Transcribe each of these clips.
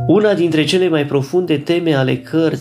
Una dintre cele mai profunde teme ale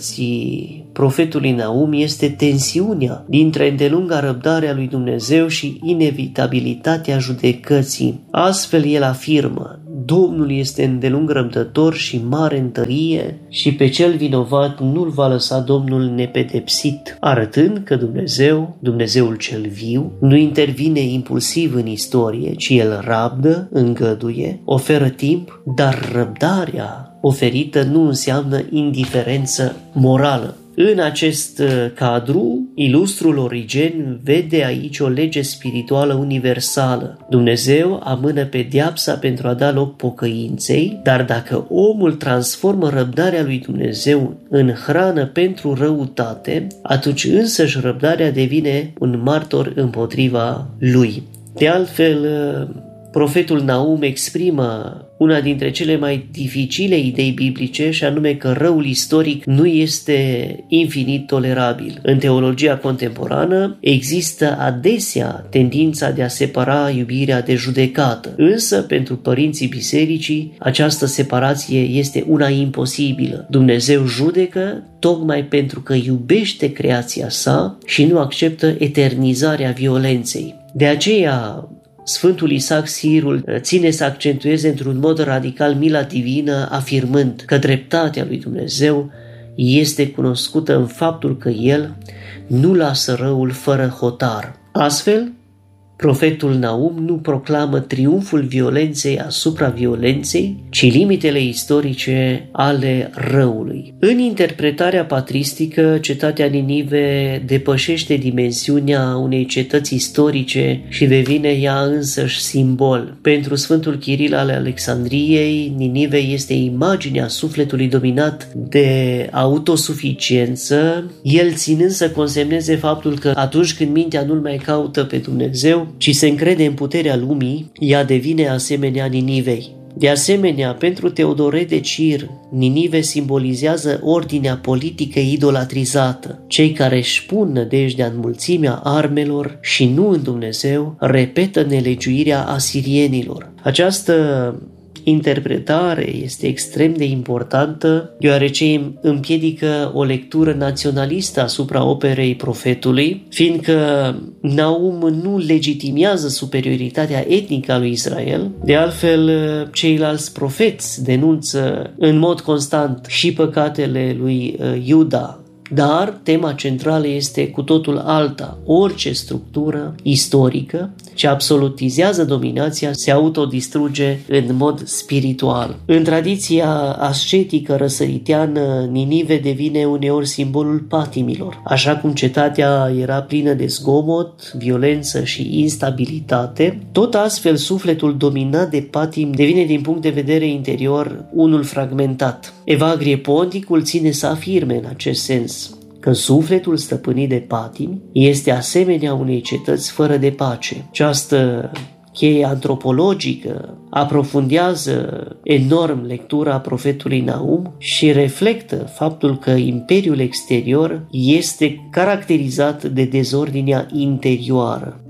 cărții profetului Naum este tensiunea dintre îndelunga răbdare a lui Dumnezeu și inevitabilitatea judecății. Astfel el afirmă: Domnul este îndelung răbdător și mare în tărie și pe cel vinovat nu-l va lăsa Domnul nepedepsit, arătând că Dumnezeu, Dumnezeul cel viu, nu intervine impulsiv în istorie, ci el rabdă, îngăduie, oferă timp, dar răbdarea oferită nu înseamnă indiferență morală. În acest cadru, ilustrul Origen vede aici o lege spirituală universală. Dumnezeu amână pedeapsa pentru a da loc pocăinței, dar dacă omul transformă răbdarea lui Dumnezeu în hrană pentru răutate, atunci însăși răbdarea devine un martor împotriva lui. De altfel, profetul Naum exprimă una dintre cele mai dificile idei biblice, și anume că răul istoric nu este infinit tolerabil. În teologia contemporană există adesea tendința de a separa iubirea de judecată, însă pentru părinții bisericii această separație este una imposibilă. Dumnezeu judecă tocmai pentru că iubește creația sa și nu acceptă eternizarea violenței. De aceea, Sfântul Isaac Sirul ține să accentueze într-un mod radical mila divină, afirmând că dreptatea lui Dumnezeu este cunoscută în faptul că El nu lasă răul fără hotar. Astfel, profetul Naum nu proclamă triumful violenței asupra violenței, ci limitele istorice ale răului. În interpretarea patristică, cetatea Ninive depășește dimensiunea unei cetăți istorice și devine ea însăși simbol. Pentru Sfântul Chiril al Alexandriei, Ninive este imaginea sufletului dominat de autosuficiență, el ținând să consemneze faptul că atunci când mintea nu-L mai caută pe Dumnezeu, ci se încrede în puterea lumii, ea devine asemenea Ninivei. De asemenea, pentru Teodoret de Cir, Ninive simbolizează ordinea politică idolatrizată. Cei care își pun nădejdea în mulțimea armelor și nu în Dumnezeu repetă nelegiuirea asirienilor. Această interpretare este extrem de importantă, deoarece împiedică o lectură naționalistă asupra operei profetului, fiindcă Naum nu legitimează superioritatea etnică a lui Israel. De altfel, ceilalți profeți denunță în mod constant și păcatele lui Iuda, dar tema centrală este cu totul alta. Orice structură istorică ce absolutizează dominația se autodistruge în mod spiritual. În tradiția ascetică răsăriteană, Ninive devine uneori simbolul patimilor. Așa cum cetatea era plină de zgomot, violență și instabilitate, tot astfel sufletul dominat de patim devine din punct de vedere interior unul fragmentat. Evagrie Ponticul ține să afirme în acest sens că sufletul stăpânit de patimi este asemenea unei cetăți fără de pace. Această cheie antropologică aprofundează enorm lectura profetului Naum și reflectă faptul că imperiul exterior este caracterizat de dezordinea interioară.